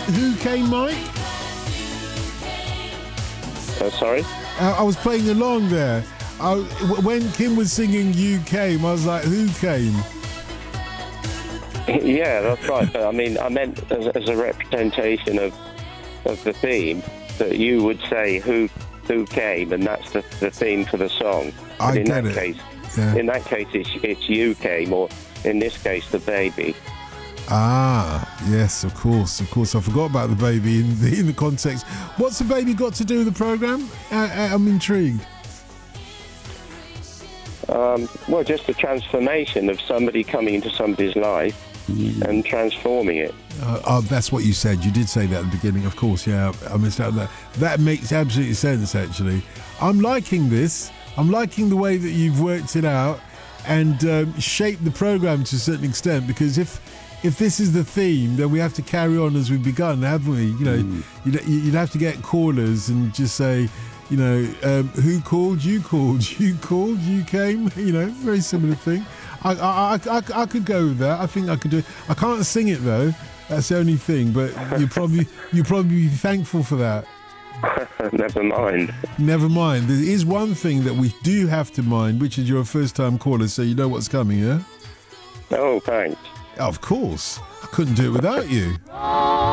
Who Came, Mike? Sorry? I was playing along there. When Kim was singing You Came, I was like, who came? Yeah, that's right. But I mean, I meant as a representation of the theme, that you would say who came, and that's the theme for the song. I in get that it. case, Yeah. in that case, it's you came, or in this case, the baby. Ah, yes, of course. I forgot about the baby in the context. What's the baby got to do with the program? I'm intrigued. Well, just the transformation of somebody coming into somebody's life and transforming it. That's what you said. You did say that at the beginning, of course. Yeah, I missed out that. That makes absolute sense, actually. I'm liking this. I'm liking the way that you've worked it out and shaped the program to a certain extent, because if this is the theme, then we have to carry on as we've begun, haven't we? You know, you'd have to get callers and just say, you know, who called, you came, you know, very similar thing. I could go with that. I think I could do it. I can't sing it though. That's the only thing, but you probably be thankful for that. Never mind. Never mind. There is one thing that we do have to mind, which is you're a first-time caller, so you know what's coming, yeah? Oh, thanks. Of course. I couldn't do it without you.